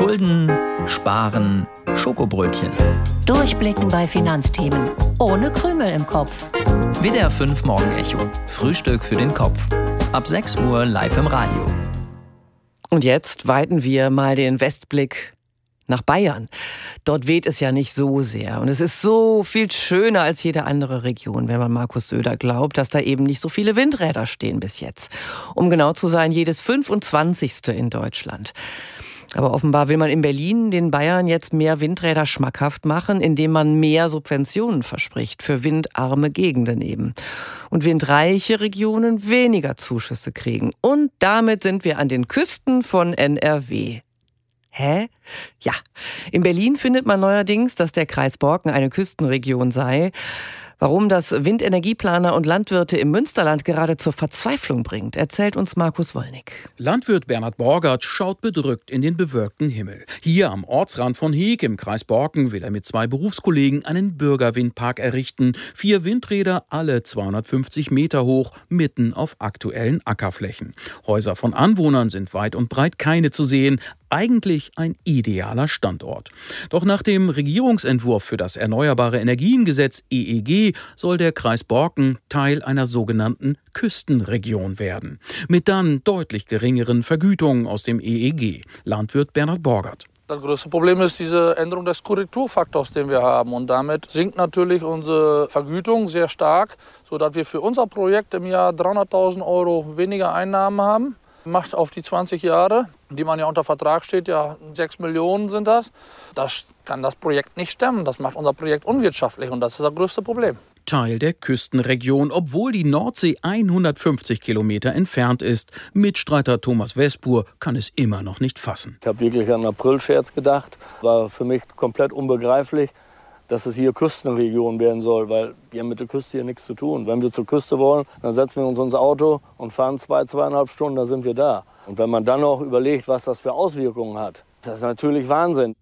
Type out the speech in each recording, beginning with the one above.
Schulden, Sparen, Schokobrötchen. Durchblicken bei Finanzthemen. Ohne Krümel im Kopf. WDR 5 Morgenecho. Frühstück für den Kopf. Ab 6 Uhr live im Radio. Und jetzt weiten wir mal den Westblick nach Bayern. Dort weht es ja nicht so sehr. Und es ist so viel schöner als jede andere Region, wenn man Markus Söder glaubt, dass da eben nicht so viele Windräder stehen bis jetzt. Um genau zu sein, jedes 25. in Deutschland. Aber offenbar will man in Berlin den Bayern jetzt mehr Windräder schmackhaft machen, indem man mehr Subventionen verspricht für windarme Gegenden eben. Und windreiche Regionen weniger Zuschüsse kriegen. Und damit sind wir an den Küsten von NRW. Hä? Ja, in Berlin findet man neuerdings, dass der Kreis Borken eine Küstenregion sei. Warum das Windenergieplaner und Landwirte im Münsterland gerade zur Verzweiflung bringt, erzählt uns Markus Wollnick. Landwirt Bernhard Borgert schaut bedrückt in den bewölkten Himmel. Hier am Ortsrand von Heeg im Kreis Borken will er mit 2 Berufskollegen einen Bürgerwindpark errichten. 4 Windräder, alle 250 Meter hoch, mitten auf aktuellen Ackerflächen. Häuser von Anwohnern sind weit und breit keine zu sehen. Eigentlich ein idealer Standort. Doch nach dem Regierungsentwurf für das Erneuerbare Energiengesetz EEG soll der Kreis Borken Teil einer sogenannten Küstenregion werden. Mit dann deutlich geringeren Vergütungen aus dem EEG. Landwirt Bernhard Borgert. Das größte Problem ist diese Änderung des Korrekturfaktors, den wir haben. Und damit sinkt natürlich unsere Vergütung sehr stark, sodass wir für unser Projekt im Jahr 300.000 € weniger Einnahmen haben. Macht auf die 20 Jahre, die man ja unter Vertrag steht, ja 6 Millionen sind das. Das kann das Projekt nicht stemmen. Das macht unser Projekt unwirtschaftlich und das ist das größte Problem. Teil der Küstenregion, obwohl die Nordsee 150 Kilometer entfernt ist. Mitstreiter Thomas Westbur kann es immer noch nicht fassen. Ich habe wirklich an einen Aprilscherz gedacht. War für mich komplett unbegreiflich, dass es hier Küstenregion werden soll, weil wir haben mit der Küste hier nichts zu tun. Wenn wir zur Küste wollen, dann setzen wir uns ins Auto und fahren 2,5 Stunden, dann sind wir da. Und wenn man dann noch überlegt, was das für Auswirkungen hat, das ist natürlich Wahnsinn.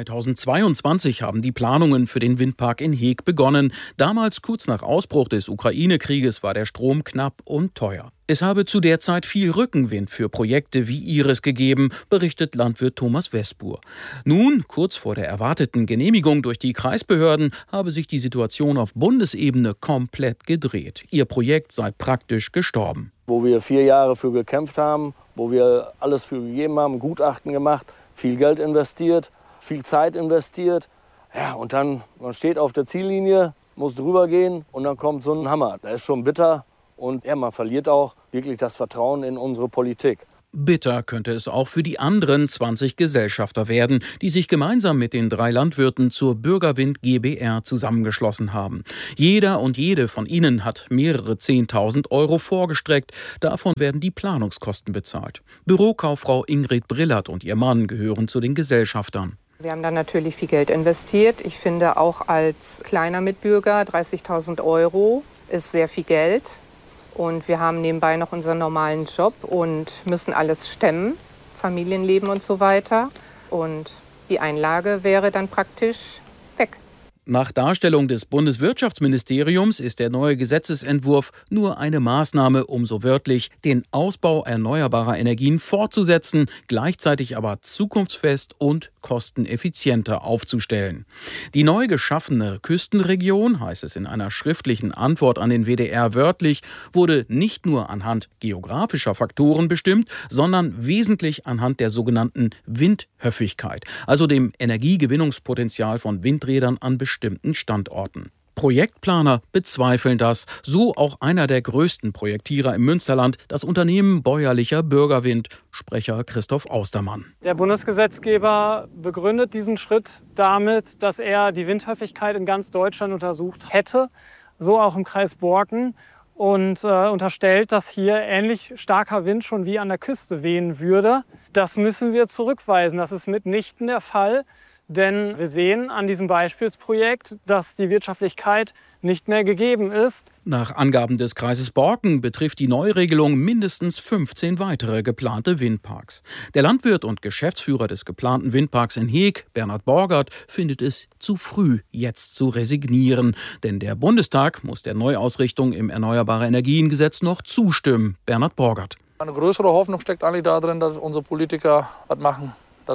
2022 haben die Planungen für den Windpark in Heeg begonnen. Damals, kurz nach Ausbruch des Ukraine-Krieges, war der Strom knapp und teuer. Es habe zu der Zeit viel Rückenwind für Projekte wie ihres gegeben, berichtet Landwirt Thomas Westbur. Nun, kurz vor der erwarteten Genehmigung durch die Kreisbehörden, habe sich die Situation auf Bundesebene komplett gedreht. Ihr Projekt sei praktisch gestorben. Wo wir 4 Jahre für gekämpft haben, wo wir alles für gegeben haben, Gutachten gemacht, viel Geld investiert, viel Zeit investiert. Ja, und dann, man steht auf der Ziellinie, muss drüber gehen und dann kommt so ein Hammer. Das ist schon bitter und ja, man verliert auch wirklich das Vertrauen in unsere Politik. Bitter könnte es auch für die anderen 20 Gesellschafter werden, die sich gemeinsam mit den 3 Landwirten zur Bürgerwind GbR zusammengeschlossen haben. Jeder und jede von ihnen hat mehrere 10.000 € vorgestreckt. Davon werden die Planungskosten bezahlt. Bürokauffrau Ingrid Brillert und ihr Mann gehören zu den Gesellschaftern. Wir haben da natürlich viel Geld investiert. Ich finde auch als kleiner Mitbürger 30.000 € ist sehr viel Geld. Und wir haben nebenbei noch unseren normalen Job und müssen alles stemmen, Familienleben und so weiter. Und die Einlage wäre dann praktisch weg. Nach Darstellung des Bundeswirtschaftsministeriums ist der neue Gesetzesentwurf nur eine Maßnahme, um so wörtlich den Ausbau erneuerbarer Energien fortzusetzen, gleichzeitig aber zukunftsfest und kosteneffizienter aufzustellen. Die neu geschaffene Küstenregion, heißt es in einer schriftlichen Antwort an den WDR wörtlich, wurde nicht nur anhand geografischer Faktoren bestimmt, sondern wesentlich anhand der sogenannten Windhöffigkeit, also dem Energiegewinnungspotenzial von Windrädern an bestimmten Standorten. Projektplaner bezweifeln das, so auch einer der größten Projektierer im Münsterland, das Unternehmen Bäuerlicher Bürgerwind, Sprecher Christoph Austermann. Der Bundesgesetzgeber begründet diesen Schritt damit, dass er die Windhöfigkeit in ganz Deutschland untersucht hätte, so auch im Kreis Borken, und unterstellt, dass hier ähnlich starker Wind schon wie an der Küste wehen würde. Das müssen wir zurückweisen, das ist mitnichten der Fall. Denn wir sehen an diesem Beispielsprojekt, dass die Wirtschaftlichkeit nicht mehr gegeben ist. Nach Angaben des Kreises Borken betrifft die Neuregelung mindestens 15 weitere geplante Windparks. Der Landwirt und Geschäftsführer des geplanten Windparks in Heeg, Bernhard Borgert, findet es zu früh, jetzt zu resignieren. Denn der Bundestag muss der Neuausrichtung im Erneuerbare Energiengesetz noch zustimmen. Bernhard Borgert. Eine größere Hoffnung steckt eigentlich darin, dass unsere Politiker was machen. Dass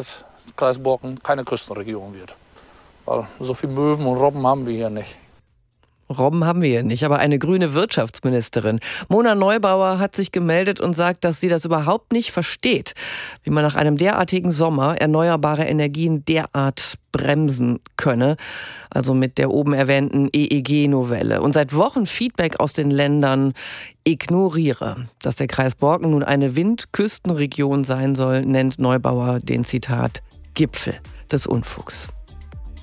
Kreis Borken keine Küstenregion wird. Weil so viel Möwen und Robben haben wir hier nicht. Robben haben wir hier nicht, aber eine grüne Wirtschaftsministerin. Mona Neubauer hat sich gemeldet und sagt, dass sie das überhaupt nicht versteht, wie man nach einem derartigen Sommer erneuerbare Energien derart bremsen könne. Also mit der oben erwähnten EEG-Novelle. Und seit Wochen Feedback aus den Ländern ignoriere. Dass der Kreis Borken nun eine Windküstenregion sein soll, nennt Neubauer den Zitat Gipfel des Unfugs.